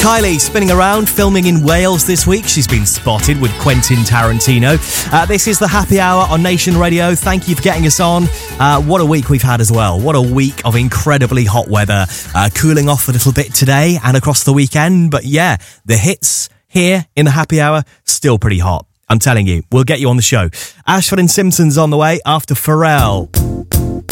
Kylie spinning around, filming in Wales this week. She's been spotted with Quentin Tarantino. This is the Happy Hour on Nation Radio. Thank you for getting us on. What a week we've had as well. What a week of incredibly hot weather. Cooling off a little bit today and across the weekend. But yeah, the hits here in the Happy Hour, still pretty hot. I'm telling you, we'll get you on the show. Ashford and Simpson's on the way after Pharrell.